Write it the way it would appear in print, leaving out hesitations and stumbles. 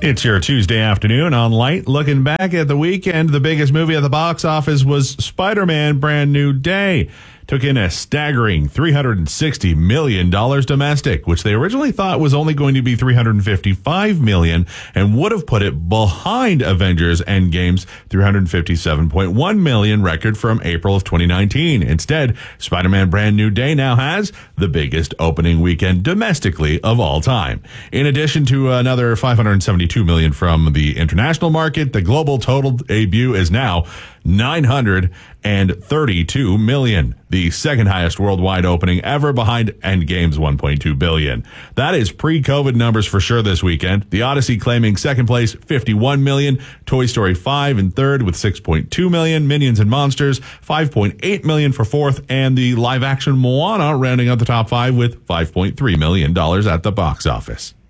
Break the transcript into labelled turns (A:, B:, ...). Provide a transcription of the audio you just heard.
A: It's your Tuesday afternoon on Light. Looking back at the weekend, the biggest movie at the box office was Spider-Man Brand New Day. Took in a staggering $360 million domestic, which they originally thought was only going to be $355 million and would have put it behind Avengers Endgame's $357.1 million record from April of 2019. Instead, Spider-Man Brand New Day now has the biggest opening weekend domestically of all time. In addition to another $572 million from the international market, the global total debut is now $932 million, the second highest worldwide opening ever behind Endgame's $1.2 billion. That is pre-COVID numbers for sure this weekend. The Odyssey claiming second place, $51 million. Toy Story 5 in third with $6.2 million. Minions and Monsters, $5.8 million for fourth. And the live-action Moana rounding out the top five with $5.3 million at the box office.